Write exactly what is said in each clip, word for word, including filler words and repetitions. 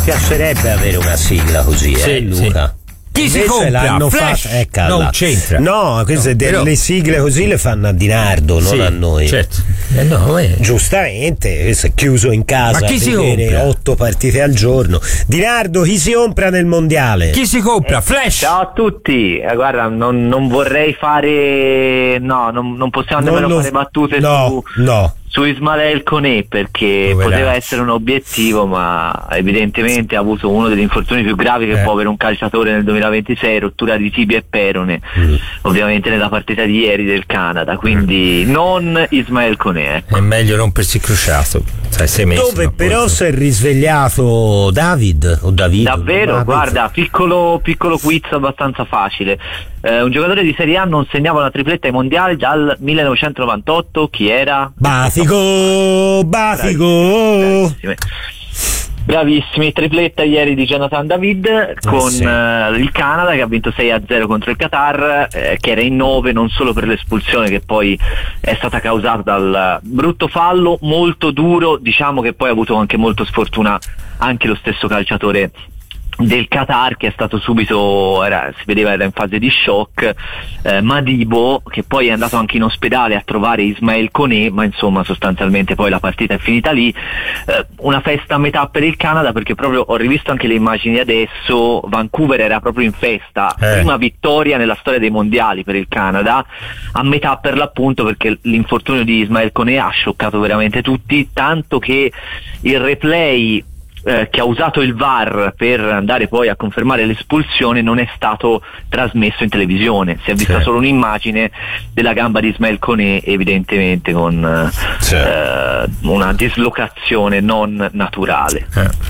piacerebbe avere una sigla così, sì, eh, Luca? Sì. Chi si Invece compra? l'hanno Flash? fatta, Non c'entra. No, queste no, delle però... sigle così le fanno a Dinardo, non sì, a noi. Certo. Eh no, eh. Giustamente, questo è chiuso in casa Ma chi a si vedere compra? otto partite al giorno. Dinardo, chi si compra nel mondiale? Chi si compra? Flash? Ciao a tutti, eh, guarda, non, non vorrei fare, no, non, non possiamo Non nemmeno lo- fare battute no, su, no. su Ismael Koné, perché Poveraccio. poteva essere un obiettivo, ma evidentemente ha avuto uno degli infortuni più gravi che Eh. può avere un calciatore nel duemilaventisei, rottura di tibia e perone, Mm. ovviamente nella partita di ieri del Canada, quindi non Ismael Koné. Ecco. È meglio rompersi il crociato. Sai, sei mesi, Dove ma però poi- si è risvegliato David o David? Davvero, David. guarda, piccolo, piccolo quiz abbastanza facile. Eh, un giocatore di Serie A non segnava una tripletta ai mondiali dal millenovecentonovantotto, chi era? Basico, Basico. Bravissimi. Bravissimi, tripletta ieri di Jonathan David con sì. eh, il Canada che ha vinto sei a zero contro il Qatar, eh, che era in nove non solo per l'espulsione che poi è stata causata dal brutto fallo molto duro, diciamo che poi ha avuto anche molto sfortuna anche lo stesso calciatore del Qatar, che è stato subito, era, si vedeva era in fase di shock, eh, Madibo, che poi è andato anche in ospedale a trovare Ismael Koné, ma insomma sostanzialmente poi la partita è finita lì. Eh, una festa a metà per il Canada, perché proprio ho rivisto anche le immagini adesso, Vancouver era proprio in festa, Eh. prima vittoria nella storia dei mondiali per il Canada, a metà per l'appunto perché l'infortunio di Ismael Koné ha scioccato veramente tutti, tanto che il replay Eh, che ha usato il V A R per andare poi a confermare l'espulsione non è stato trasmesso in televisione, si è vista Sì. solo un'immagine della gamba di Ismael Koné, evidentemente con eh, Sì. eh, una dislocazione non naturale.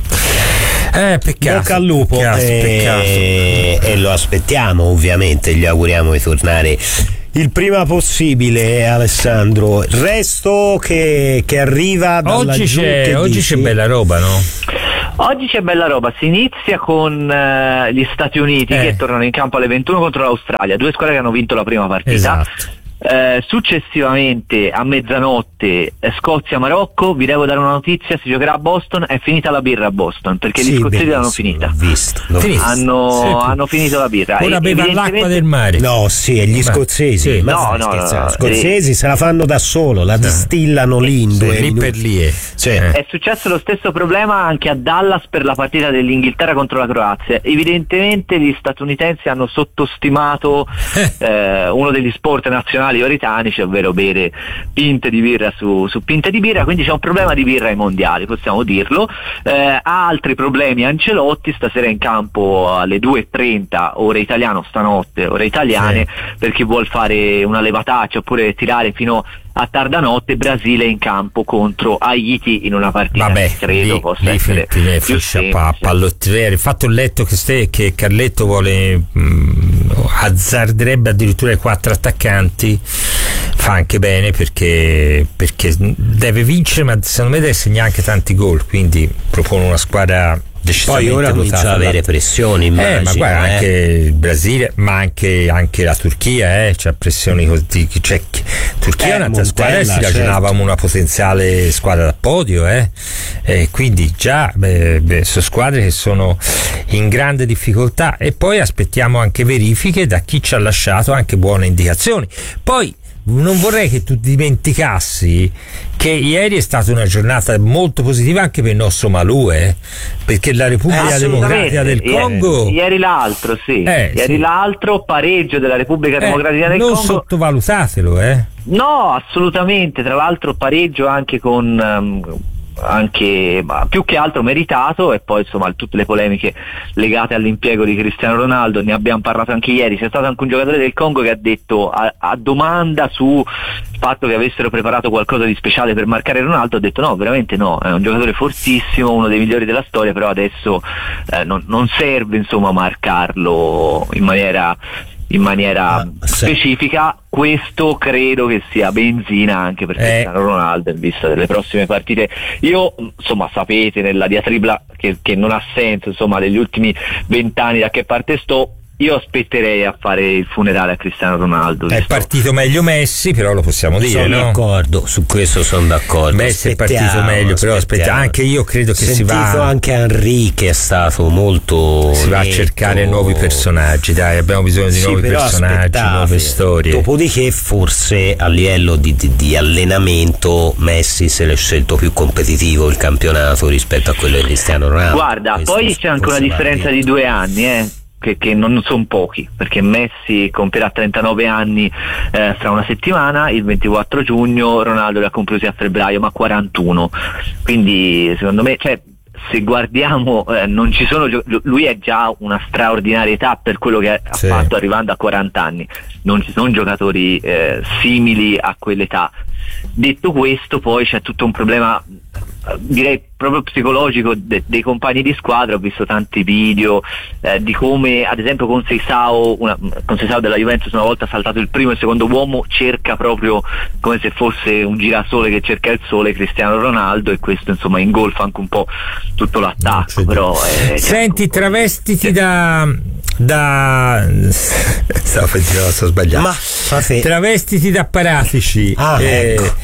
Eh, eh peccato. Bocca al lupo. Peccato, e... peccato. e lo aspettiamo, ovviamente, gli auguriamo di tornare il prima possibile, Alessandro. Il resto che, che arriva dalla Oggi giù, c'è, che oggi dici? c'è bella roba, no? Oggi c'è bella roba, si inizia con eh, gli Stati Uniti Eh. che tornano in campo alle ventuno contro l'Australia, due squadre che hanno vinto la prima partita. Esatto. Eh, successivamente a mezzanotte eh, Scozia-Marocco, vi devo dare una notizia, si giocherà a Boston, è finita la birra a Boston perché Sì, gli scozzesi l'hanno benissimo, finita, l'ho visto, l'ho Finito. visto. hanno, Sì. hanno finito la birra. Ora E- beva l'acqua evidentemente- del mare. No, sì, e gli Ma- scozzesi, sì. ma No, stai no, scherzando? no, Gli scozzesi se la fanno da solo, la distillano lì in due Lì minuti. per lì è. Sì. Eh. È successo lo stesso problema anche a Dallas per la partita dell'Inghilterra contro la Croazia. Evidentemente gli statunitensi hanno sottostimato eh, uno degli sport nazionali britannici, ovvero bere pinte di birra su, su pinte di birra, quindi c'è un problema di birra ai mondiali, possiamo dirlo. Eh, ha altri problemi Ancelotti, stasera in campo alle due e trenta ore italiano, stanotte ore italiane, per chi vuol fare una levataccia oppure tirare fino a tarda notte. Brasile in campo contro Haiti in una partita Vabbè, che credo lì, possa lì essere fin- fin- più finisce a semplice. pa- pallottiere. Infatti ho letto che, ste, che Carletto vuole mh, azzarderebbe addirittura i quattro attaccanti, fa anche bene perché, perché deve vincere, ma secondo me deve segnare anche tanti gol, quindi propone una squadra Poi decisamente ora comincia dotata ad avere da- pressioni, immagino. eh, ma guarda, eh. anche il Brasile, ma anche, anche la Turchia, eh, c'ha pressioni così. Cioè, Turchia Eh, è un'altra Montella, squadra, si certo. ragionavamo una potenziale squadra da podio, eh. Eh, quindi già beh, beh, sono squadre che sono in grande difficoltà, e poi aspettiamo anche verifiche da chi ci ha lasciato anche buone indicazioni. Poi non vorrei che tu dimenticassi che ieri è stata una giornata molto positiva anche per il nostro Malù, eh, perché la Repubblica Eh, Democratica del assolutamente. Congo Ieri, ieri l'altro, sì. Eh, ieri sì. l'altro pareggio della Repubblica eh, Democratica del non Congo. sottovalutatelo, eh. No, assolutamente. Tra l'altro pareggio anche con ehm, anche ma più che altro meritato, e poi insomma tutte le polemiche legate all'impiego di Cristiano Ronaldo, ne abbiamo parlato anche ieri. C'è stato anche un giocatore del Congo che ha detto a, a domanda sul fatto che avessero preparato qualcosa di speciale per marcare Ronaldo, ha detto no, veramente no, è un giocatore fortissimo, uno dei migliori della storia, però adesso eh, non, non serve insomma marcarlo in maniera in maniera Ah, sì. specifica. Questo credo che sia benzina anche per Eh. Cristiano Ronaldo in vista delle prossime partite. Io insomma sapete nella diatriba che, che non ha senso insomma degli ultimi vent'anni da che parte sto, io aspetterei a fare il funerale a Cristiano Ronaldo. È partito meglio Messi, però lo possiamo dire, sono no? d'accordo, su questo sono d'accordo. Messi è partito meglio, però aspetta, anche io credo che Sentito si va anche Henry che è stato molto si va netto. a cercare nuovi personaggi, dai, abbiamo bisogno di sì, nuovi personaggi, aspettate. nuove storie. Dopodiché forse a livello di, di, di allenamento Messi se l'è scelto più competitivo il campionato rispetto a quello di Cristiano Ronaldo. Guarda, Questo poi c'è anche una differenza di due anni, eh. Che, che non sono pochi, perché Messi compierà trentanove anni eh, fra una settimana, il ventiquattro giugno, Ronaldo li ha conclusi a febbraio, ma quarantuno, quindi secondo me, cioè, se guardiamo eh, non ci sono gio- lui è già una straordinaria età per quello che ha sì. fatto arrivando a quaranta anni, non ci sono giocatori eh, simili a quell'età. Detto questo, poi c'è tutto un problema direi proprio psicologico de- dei compagni di squadra. Ho visto tanti video eh, di come ad esempio con Seisao una, con Seisao della Juventus una volta saltato il primo e il secondo uomo cerca proprio come se fosse un girasole che cerca il sole Cristiano Ronaldo, e questo insomma ingolfa anche un po' tutto l'attacco. Però è, senti, travestiti da da stavo pensando, sto sbagliando, ma travestiti da Paratici. Ah, eh, ecco.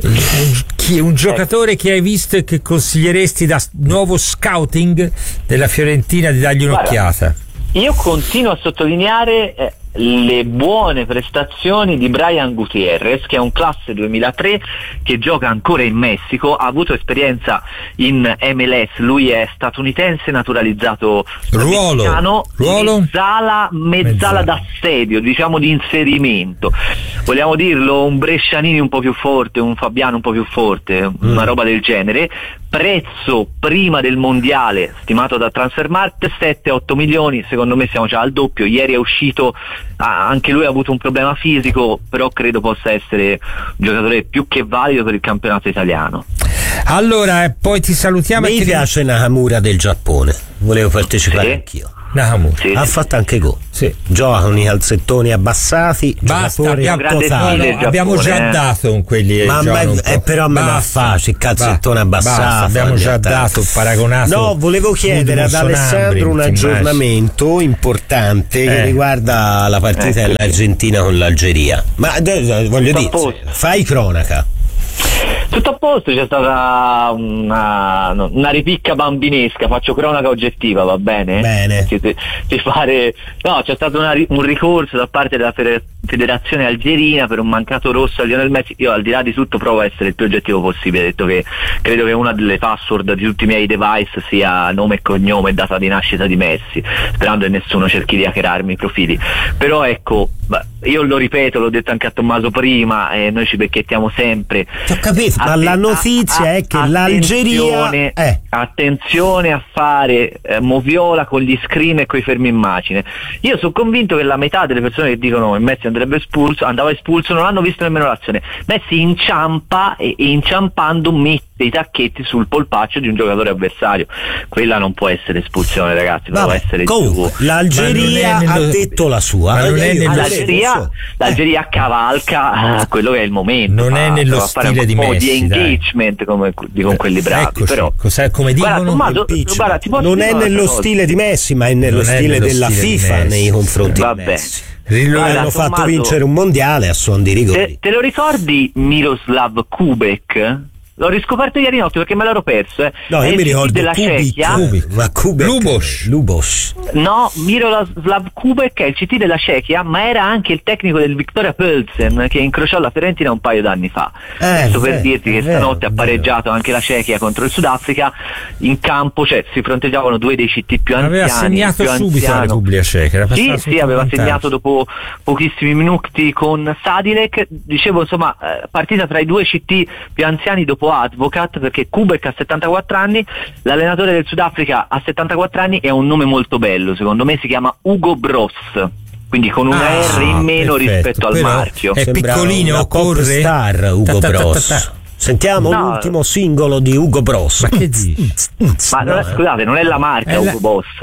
Chi, un giocatore che hai visto e che consiglieresti da nuovo scouting della Fiorentina di dargli un'occhiata? Guarda, io continuo a sottolineare eh, le buone prestazioni di Brian Gutierrez, che è un classe duemilatré che gioca ancora in Messico, ha avuto esperienza in M L S, lui è statunitense naturalizzato ruolo, messicano, ruolo? mezzala, mezzala, mezzala d'assedio, diciamo di inserimento, vogliamo dirlo, un Brescianini un po' più forte, un Fabiano un po' più forte, mm. una roba del genere. Prezzo prima del mondiale stimato da Transfermarkt sette otto milioni, secondo me siamo già al doppio. Ieri è uscito, ah, anche lui ha avuto un problema fisico, però credo possa essere un giocatore più che valido per il campionato italiano. Allora, poi ti salutiamo. Mi piace ti... Nakamura del Giappone, volevo partecipare sì. anch'io. Nakamura sì, ha sì. fatto anche gol, sì. gioca con i calzettoni abbassati, basta, abbiamo, totale. no, no, abbiamo già eh. dato con quelli ma me, è però a me non facile il calzettone abbassato, basta, abbiamo già dato paragonato. No, volevo chiedere ad Alessandro un aggiornamento importante eh. che riguarda la partita eh, dell'Argentina con l'Algeria, ma voglio dire, fai cronaca. Tutto a posto, c'è stata una, una ripicca bambinesca, faccio cronaca oggettiva, va bene? Bene. Di, di fare, no, c'è stato una, un ricorso da parte della federazione algerina per un mancato rosso a Lionel Messi. Io al di là di tutto provo a essere il più oggettivo possibile, detto che credo che una delle password di tutti i miei device sia nome e cognome e data di nascita di Messi, sperando che nessuno cerchi di hackerarmi i profili. Però ecco, io lo ripeto, l'ho detto anche a Tommaso prima, e eh, noi ci becchettiamo sempre. Ho capito, ma Atten- la notizia a- è che l'Algeria eh. attenzione a fare eh, moviola con gli screen e con i fermi immagine. Io sono convinto che la metà delle persone che dicono che Messi andrebbe espulso, andava espulso, non hanno visto nemmeno l'azione. Messi inciampa e, e inciampando mette i tacchetti sul polpaccio di un giocatore avversario. Quella non può essere espulsione, ragazzi. Vabbè, può essere comunque, più. l'Algeria nello... ha detto la sua. Ma non è nello... l'Algeria, l'Algeria cavalca eh, quello che è il momento. Non fa, è nello stile di un po' Messi, di engagement come, di, con quelli bravi. Eccoci, però cos'è, come dicono? Guarda, Tommaso, guarda, ti posso non dire è nello stile cosa. di Messi, ma è nello non stile è nello della stile FIFA di nei confronti Va di bene. Messi. Lo hanno Tommaso, fatto vincere un mondiale a suon di rigori. Te, te lo ricordi Miroslav Kubek? L'ho riscoperto ieri notte perché me l'ero perso. Eh. No, è io mi ricordo della Kubik, Cechia. Kubik, ma Kubek, Lubos. Lubos. No, Miroslav Kubek è il C T della Cechia, ma era anche il tecnico del Viktoria Plzen che incrociò la Fiorentina un paio d'anni fa. Eh, Questo per vero, dirti che vero, stanotte ha pareggiato anche la Cechia contro il Sudafrica. In campo, cioè, si fronteggiavano due dei C T più anziani. Aveva segnato più subito anziano. la Repubblica Ceca. Sì, sì, aveva segnato dopo pochissimi minuti con Sadilek. Dicevo, insomma, partita tra i due C T più anziani dopo Advocat, perché Kubek ha settantaquattro anni, l'allenatore del Sudafrica ha settantaquattro anni e ha un nome molto bello, secondo me si chiama Hugo Bross, quindi con una ah, R in meno perfetto. rispetto al Però marchio. È Sembra piccolino, una corre. pop star Hugo Ta ta ta ta ta. Bross. Sentiamo No. l'ultimo singolo di Hugo Bross. Ma che dici? Ma non è, no, scusate, non è la marca È la- Hugo Boss.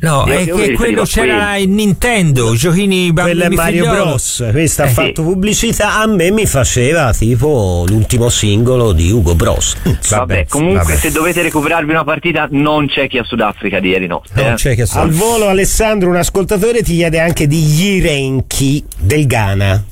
No, è che quello c'era il Nintendo, i giochini bambini. Quello è Mario figliolo. Bros. Questa Eh, ha fatto sì. pubblicità, a me mi faceva tipo l'ultimo singolo di Hugo Bros. Vabbè, Vabbè, comunque vabbè. se dovete recuperarvi una partita non c'è chi a Sudafrica di ieri notte. Non eh. c'è che so. Al volo, Alessandro, un ascoltatore ti chiede anche di Yirenki del Ghana.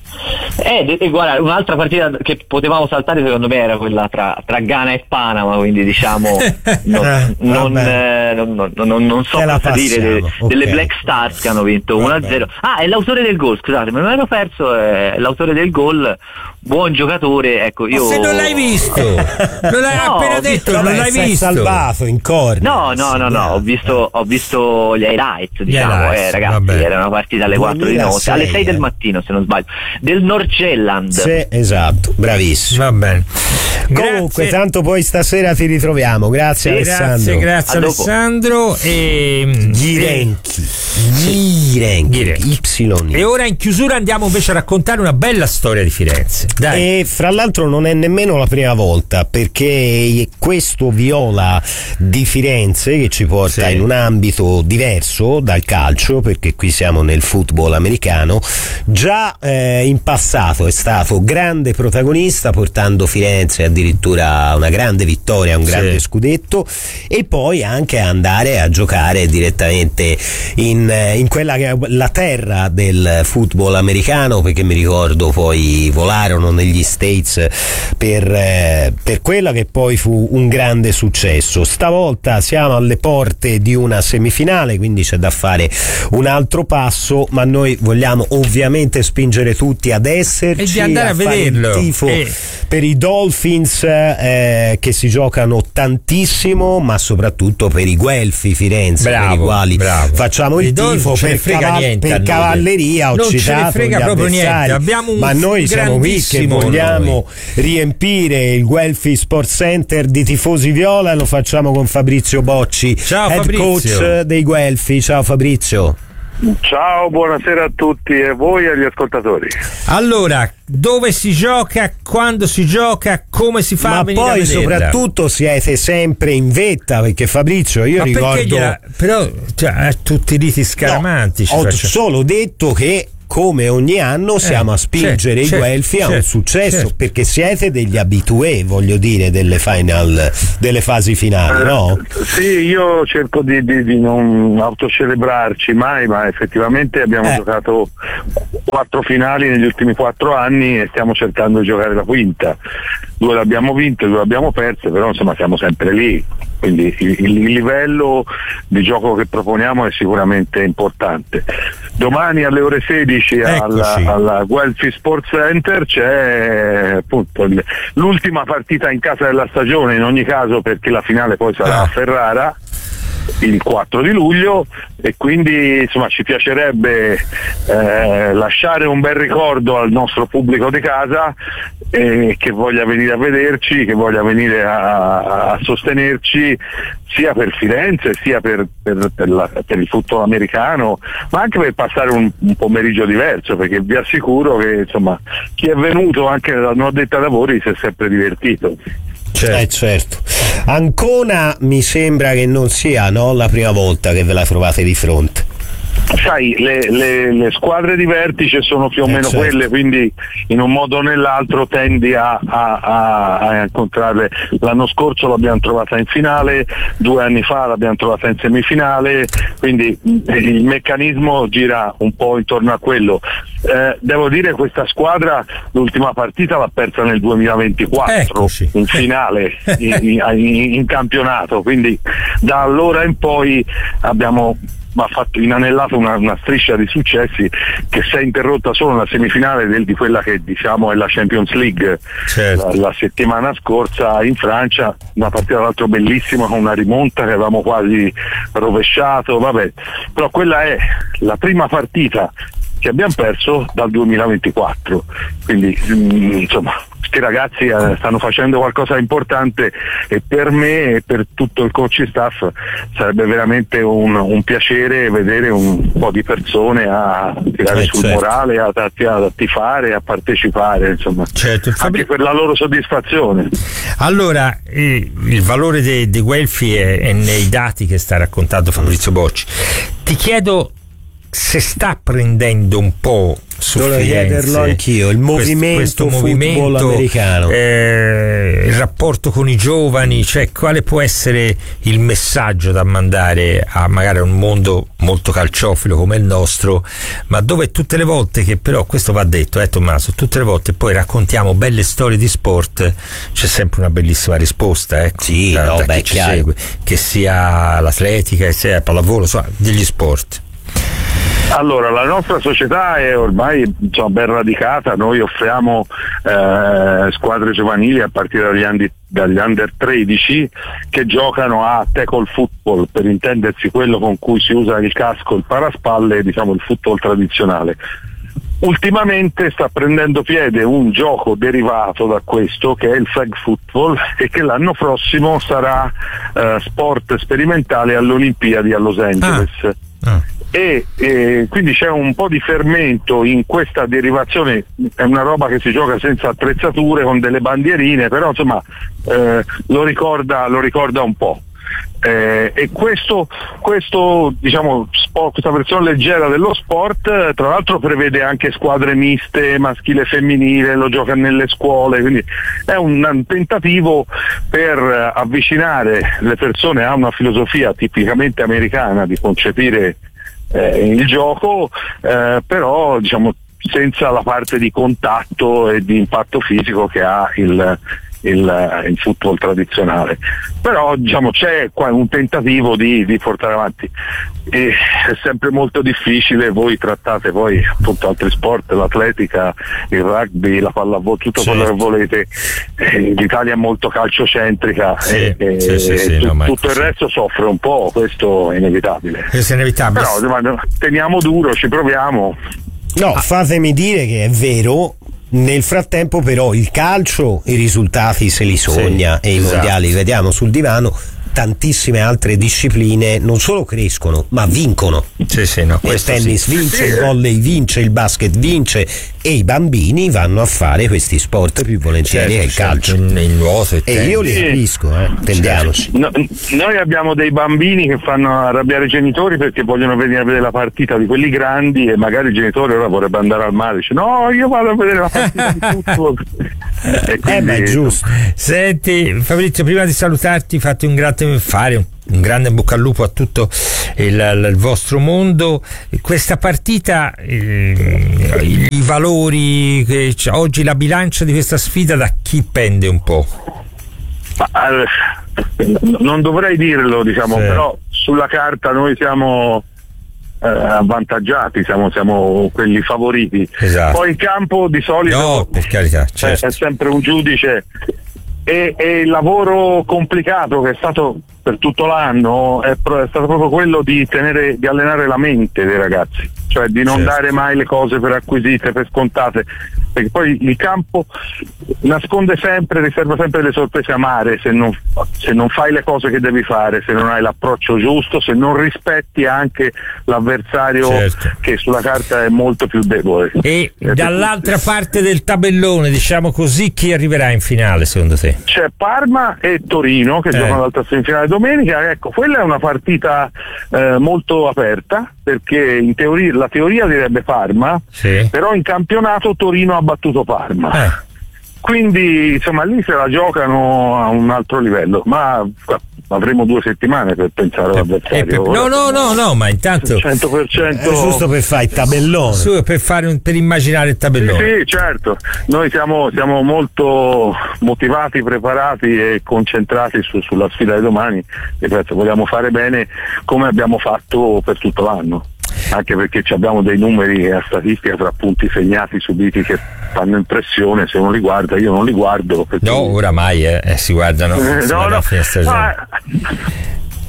Eh, de- e guarda, un'altra partita che potevamo saltare secondo me era quella tra, tra Ghana e Panama, quindi diciamo non, Eh, non, vabbè. eh, non, non, non- non so Te la cosa dire de- passiamo, delle ok. Black Stars che hanno vinto uno a zero. Ah, è l'autore del gol, scusate, me l'ero perso, è l'autore del gol, buon giocatore, ecco io... Ma se non l'hai visto, non l'hai No, appena ho detto, visto- non Vabbè, l'hai si è visto. salvato in corner. No, no, no, no, ho visto, ho visto gli highlights, diciamo, highlights, eh, ragazzi, vabbè. era una partita alle quattro di notte, alle sei del eh. mattino se non sbaglio, del Norgelland. Sì, esatto, bravissimo. Va bene. Comunque, Grazie. tanto poi stasera ti ritroviamo. Grazie, Sì, Alessandro. Grazie, grazie A dopo. Alessandro. E, Yirenki. Yirenki. Yirenki. Y. e ora in chiusura andiamo invece a raccontare una bella storia di Firenze. Dai. E fra l'altro non è nemmeno la prima volta, perché questo Viola di Firenze che ci porta Sì. in un ambito diverso dal calcio, perché qui siamo nel football americano, già eh, in passato è stato grande protagonista portando Firenze addirittura a una grande vittoria, a un grande Sì. scudetto, e poi anche andare a giocare direttamente in, in quella che è la terra del football americano, perché mi ricordo poi volarono negli States per, eh, per quella che poi fu un grande successo. Stavolta siamo alle porte di una semifinale, quindi c'è da fare un altro passo, ma noi vogliamo ovviamente spingere tutti ad esserci E di andare a fare il vederlo. tifo Eh. per i Dolphins, eh, che si giocano tantissimo, ma soprattutto per i Guelfi Firenze, Bravo, per i quali bravo. facciamo il I Dolphins tifo non ce ne per, frega cava- niente a per noi. cavalleria. Ho Non ce ne citato frega gli proprio niente. avversari, Abbiamo un ma noi siamo qui che grandissimo vogliamo riempire il Guelfi Sport Center di tifosi viola, e lo facciamo con Fabrizio Bocci, Ciao, head Fabrizio. coach dei Guelfi. Ciao Fabrizio. Ciao, buonasera a tutti e voi e agli ascoltatori. Allora, dove si gioca, quando si gioca, come si fa Ma a venire a poi vederla? soprattutto siete sempre in vetta, perché Fabrizio, io Ma perché ricordo gliela- però cioè, eh, tutti i riti scaramantici. No, ho faccio- solo detto che come ogni anno siamo a spingere certo, i Guelfi a un certo, successo, certo. perché siete degli abitué, voglio dire, delle final, delle fasi finali, no? Eh, sì, io cerco di, di- di non autocelebrarci mai, ma effettivamente abbiamo Eh. giocato quattro finali negli ultimi quattro anni e stiamo cercando di giocare la quinta. Due l'abbiamo vinte, due l'abbiamo perse, però insomma siamo sempre lì. Quindi il, il livello di gioco che proponiamo è sicuramente importante. Domani alle ore sedici alla, Eccoci. alla Guelfi Sports Center c'è appunto il- l'ultima partita in casa della stagione, in ogni caso, perché la finale poi sarà Ah. a Ferrara il quattro di luglio, e quindi insomma ci piacerebbe eh, lasciare un bel ricordo al nostro pubblico di casa, eh, che voglia venire a vederci, che voglia venire a, a sostenerci sia per Firenze sia per, per, per, la- per il football americano, ma anche per passare un, un pomeriggio diverso, perché vi assicuro che insomma chi è venuto anche dal non addetto ai lavori si è sempre divertito. Certo. Eh certo. Ancona mi sembra che non sia, no, la prima volta che ve la trovate di fronte. Sai, le, le- le squadre di vertice sono più o Eh, meno certo. quelle, quindi in un modo o nell'altro tendi a, a- a- a incontrarle. L'anno scorso l'abbiamo trovata in finale, due anni fa l'abbiamo trovata in semifinale, quindi eh, il meccanismo gira un po' intorno a quello. Eh, devo dire questa squadra l'ultima partita l'ha persa nel duemilaventiquattro, Eccoci. in finale, in, in- in campionato, quindi da allora in poi abbiamo ha fatto inanellato una, una striscia di successi che si è interrotta solo nella semifinale del, di quella che diciamo è la Champions League, Certo. la, la settimana scorsa in Francia, una partita tra l'altro bellissima con una rimonta che avevamo quasi rovesciato, vabbè, però quella è la prima partita che abbiamo perso dal duemilaventiquattro. Quindi mh, insomma questi ragazzi eh, stanno facendo qualcosa di importante, e per me e per tutto il coaching staff sarebbe veramente un, un piacere vedere un po' di persone a tirare eh, sul certo. morale, a, a, a tifare, a partecipare, insomma, certo. Fabri- anche per la loro soddisfazione. Allora, eh, il valore dei de Guelfi è, è nei dati che sta raccontando Fabrizio Bocci. Ti chiedo se sta prendendo un po' su Volevo Firenze chiederlo anch'io, il movimento questo, questo football movimento americano, eh, il rapporto con i giovani, cioè quale può essere il messaggio da mandare a magari un mondo molto calciofilo come il nostro, ma dove tutte le volte che però, questo va detto, eh Tommaso, tutte le volte poi raccontiamo belle storie di sport, c'è sempre una bellissima risposta, ecco, sì, da, no, da beh, chi ci chiaro. segue, che sia l'atletica, che sia il pallavolo, insomma, degli sport. Allora, la nostra società è ormai insomma, ben radicata, noi offriamo eh, squadre giovanili a partire dagli, andi, dagli under tredici che giocano a tackle football, per intendersi quello con cui si usa il casco, il paraspalle, diciamo il football tradizionale. Ultimamente sta prendendo piede un gioco derivato da questo che è il flag football, e che l'anno prossimo sarà eh, sport sperimentale alle Olimpiadi a Los Angeles. Ah. Ah. E, e quindi c'è un po' di fermento in questa derivazione, è una roba che si gioca senza attrezzature, con delle bandierine, però insomma eh, lo ricorda, lo ricorda un po'. Eh, e questo, questo diciamo sport, questa versione leggera dello sport, tra l'altro prevede anche squadre miste maschile e femminile, lo gioca nelle scuole, quindi è un, un tentativo per avvicinare le persone a una filosofia tipicamente americana di concepire eh, il gioco, eh, però diciamo senza la parte di contatto e di impatto fisico che ha il Il, il football tradizionale. Però diciamo c'è qua un tentativo di, di portare avanti, e è sempre molto difficile. Voi trattate poi appunto altri sport, l'atletica, il rugby, la pallavolo, tutto certo. quello che volete. Eh, l'Italia è molto calciocentrica, sì, e, sì, sì, e sì, tu, no, tutto il resto soffre un po', questo è inevitabile. Questo è inevitabile. Però insomma, teniamo duro, ci proviamo. no, fatemi dire che è vero. Nel frattempo però il calcio i risultati se li sogna, sì, e i esatto. mondiali vediamo sul divano. Tantissime altre discipline non solo crescono ma vincono. Sì, sì, no, Il tennis sì. vince, Sì. il volley vince, il basket vince, e i bambini vanno a fare questi sport più volentieri Certo, che il calcio. certo, il nuoto e, E io li Sì. capisco, eh, intendiamoci. No, noi abbiamo dei bambini che fanno arrabbiare i genitori perché vogliono venire a vedere la partita di quelli grandi, e magari il genitore ora vorrebbe andare al mare, dice no, io vado a vedere la partita di football. E quindi, Eh beh, è giusto. Senti Fabrizio, prima di salutarti fate un grande fare un, un grande in bocca al lupo a tutto il, il vostro mondo. Questa partita, eh, i valori che c'è, oggi la bilancia di questa sfida da chi pende un po'? Ma, eh, non dovrei dirlo, diciamo, Sì. però sulla carta noi siamo eh, avvantaggiati, siamo, siamo quelli favoriti. Esatto. Poi in campo di solito No, per carità, è, certo. è sempre un giudice, e, e il lavoro complicato che è stato per tutto l'anno è, pro- è stato proprio quello di tenere, di allenare la mente dei ragazzi, cioè di non Certo. dare mai le cose per acquisite, per scontate, perché poi il campo nasconde sempre, riserva sempre delle sorprese amare se non, se non fai le cose che devi fare, se non hai l'approccio giusto, se non rispetti anche l'avversario, Certo. che sulla carta è molto più debole. E Eh, dall'altra parte del tabellone, diciamo così, chi arriverà in finale secondo te? C'è Parma e Torino che Eh. giocano l'altra semifinale domenica. Ecco, quella è una partita eh, molto aperta, perché in teoria, la teoria direbbe Parma, Sì. però in campionato Torino ha battuto Parma. Eh. Quindi insomma lì se la giocano a un altro livello, ma avremo due settimane per pensare Eh, all'avversario. per- no, no, no, no, ma intanto cento per È cento giusto per fare il tabellone. su, per, fare un, per immaginare il tabellone. Sì, sì, certo, noi siamo, siamo molto motivati, preparati e concentrati su, sulla sfida di domani. Ripeto, vogliamo fare bene come abbiamo fatto per tutto l'anno, anche perché ci abbiamo dei numeri a statistica tra punti segnati, subiti, che fanno impressione se uno li guarda. Io non li guardo perché... No, oramai eh, eh, si guardano Eh, fino no, alla no, fine stagione. ma-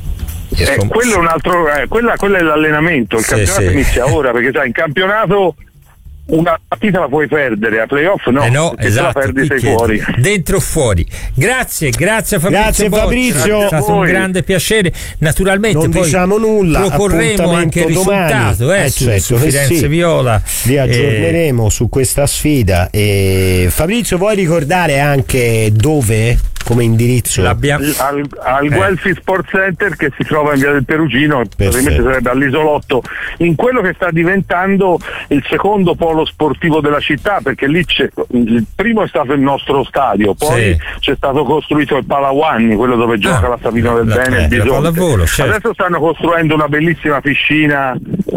Io Eh, sono- quello è un altro, eh, quella, quella è l'allenamento, il Sì, campionato sì. inizia ora, perché sai, in campionato una partita la puoi perdere, a playoff no, eh no perché esatto, se la perdi sei fuori. Dentro o fuori. Grazie, grazie a Fabrizio. Grazie Boccia, Fabrizio. è stato un grande piacere. Naturalmente non poi diciamo nulla, proporremo anche il risultato eh, eh, su, certo, su Firenze sì. Viola. Vi aggiorneremo eh... su questa sfida. E Fabrizio, vuoi ricordare anche dove? Come indirizzo? L'abbiamo... al, al eh. Guelfi Sport Center, che si trova in via del Perugino, probabilmente sarebbe all'Isolotto, in quello che sta diventando il secondo polo sportivo della città, perché lì c'è, il primo è stato il nostro stadio, poi sì. c'è stato costruito il Palawanni, quello dove gioca ah, la Savino del la, Bene, eh, il Bisonte. Certo. Adesso stanno costruendo una bellissima piscina,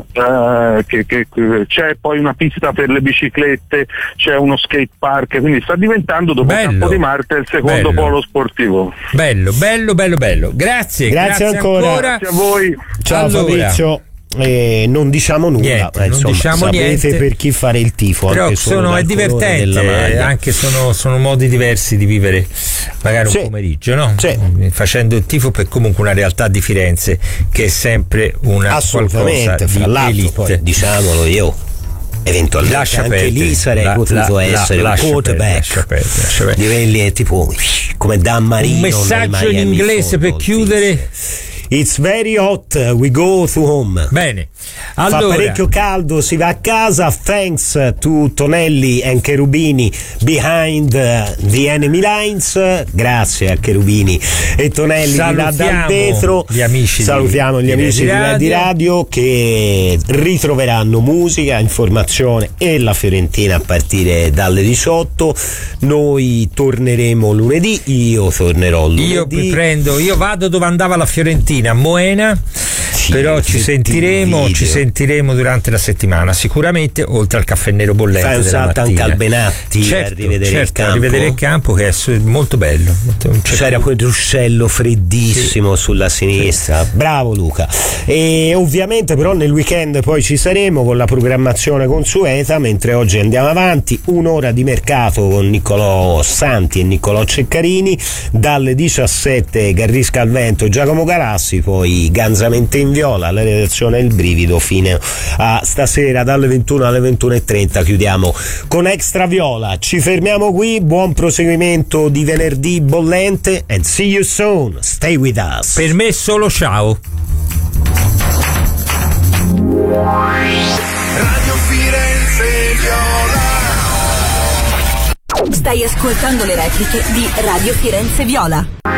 eh, che, che, che c'è poi una pista per le biciclette, c'è uno skate park, quindi sta diventando dopo bello, Campo di Marte il secondo bello. polo sportivo. Bello, bello, bello, bello. Grazie, grazie, grazie ancora. ancora. Grazie a voi. Ciao allora. Fabrizio. Eh, non diciamo nulla, niente, eh, insomma, non diciamo sapete niente. Per chi fare il tifo, però anche sono, è divertente, anche sono, sono modi diversi di vivere magari un sì. pomeriggio, no? Sì. Facendo il tifo per comunque una realtà di Firenze che è sempre una assolutamente, fra l'altro poi, diciamolo io eventualmente lascia anche perdere, lì sarei la, potuto la, essere la, un quarterback livelli tipo come Dan Marino. Un messaggio in inglese per chiudere. It's very hot, we go to home. Bene, allora. Fa parecchio caldo, si va a casa. Thanks to Tonelli and Cherubini behind the enemy lines. Grazie a Cherubini e Tonelli di là dal vetro. Gli amici Salutiamo di, gli amici di Radio. di Radio che ritroveranno musica, informazione e la Fiorentina a partire dalle diciotto. Noi torneremo lunedì, io tornerò lunedì. Io mi prendo, io vado dove andava la Fiorentina, a Moena, sì, però ci sentiremo, ci sentiremo durante la settimana, sicuramente, oltre al caffè nero bollente. Fai usato anche al Benatti, certo, a rivedere certo, il campo. A rivedere il campo che è molto bello. C'era quel ruscello freddissimo sì. sulla sinistra. Sì. Bravo Luca. E ovviamente però nel weekend poi ci saremo con la programmazione consueta, mentre oggi andiamo avanti, un'ora di mercato con Niccolò Santi e Niccolò Ceccarini, dalle diciassette Garrisca al Vento, Giacomo Galassi, poi Ganzamente in Viola, la redazione Il Brivido, fino a stasera dalle ventuno alle ventuno e trenta chiudiamo con Extra Viola. Ci fermiamo qui, buon proseguimento di venerdì bollente and see you soon, stay with us. Per me solo ciao. Radio Firenze Viola. Stai ascoltando le repliche di Radio Firenze Viola.